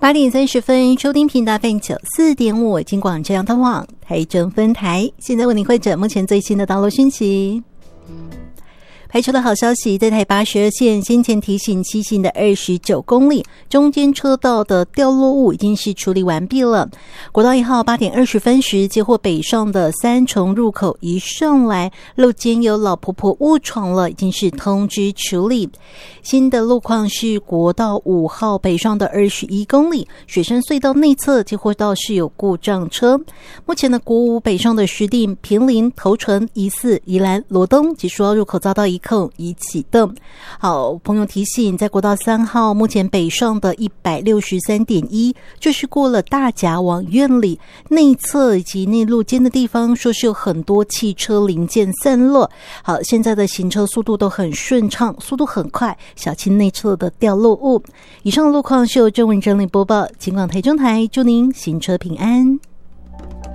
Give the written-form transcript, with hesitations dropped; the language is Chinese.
8:30收听频道 FM94.5 金广中央通网台中分台，现在为您汇整目前最新的道路讯息。排除的好消息，在台82线先前提醒西行的29公里中间车道的掉落物已经是处理完毕了。国道1号8点20分时接获北上的三重入口一上来路肩有老婆婆误闯了，已经是通知处理。新的路况是国道5号北上的21公里水深隧道内侧接获到是有故障车。目前的国5北上的石碇、坪林、头城、宜4、宜兰、罗东及苏澳入口遭到一控已启动。好，朋友提醒，在国道3号目前北上的 163.1 就是过了大甲往苑里内侧以及内路间的地方，说是有很多汽车零件散落。好，现在的行车速度都很顺畅，速度很快，小心内侧的掉落物。以上的路况是由郑文整理播报，警广台中台，祝您行车平安。